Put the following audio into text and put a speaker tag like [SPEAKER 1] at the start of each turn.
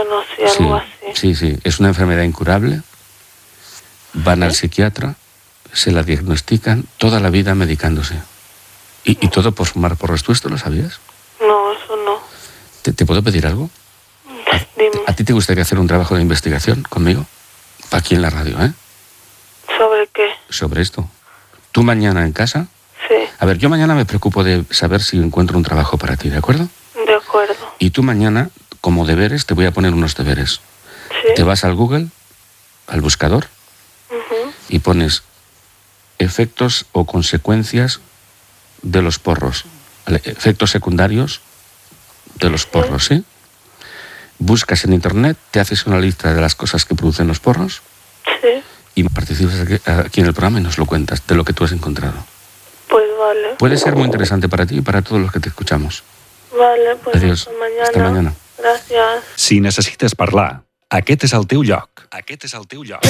[SPEAKER 1] Bueno, sí, algo así.
[SPEAKER 2] Sí. Es una enfermedad incurable. Van al psiquiatra, se la diagnostican, toda la vida medicándose. Y todo por fumar porros. ¿Tú esto lo sabías?
[SPEAKER 1] No, eso no.
[SPEAKER 2] ¿Te puedo pedir algo?
[SPEAKER 1] Dime.
[SPEAKER 2] ¿A ti te gustaría hacer un trabajo de investigación conmigo? Aquí en la radio, ¿eh?
[SPEAKER 1] ¿Sobre qué?
[SPEAKER 2] Sobre esto. ¿Tú mañana en casa?
[SPEAKER 1] Sí.
[SPEAKER 2] A ver, yo mañana me preocupo de saber si encuentro un trabajo para ti, ¿de acuerdo?
[SPEAKER 1] De acuerdo.
[SPEAKER 2] Y tú mañana, como deberes, te voy a poner unos deberes.
[SPEAKER 1] Sí.
[SPEAKER 2] Te vas al Google, al buscador, y pones efectos o consecuencias de los porros. Efectos secundarios de los porros, ¿sí? Buscas en internet, te haces una lista de las cosas que producen los porros.
[SPEAKER 1] Sí.
[SPEAKER 2] Y participas aquí en el programa y nos lo cuentas de lo que tú has encontrado.
[SPEAKER 1] Pues vale.
[SPEAKER 2] Puede ser muy interesante para ti y para todos los que te escuchamos.
[SPEAKER 1] Vale, pues
[SPEAKER 2] Adiós.
[SPEAKER 1] hasta mañana.
[SPEAKER 2] Hasta mañana.
[SPEAKER 1] Gracias.
[SPEAKER 3] Si necessites parlar, aquest és el teu lloc. Aquest és el teu lloc.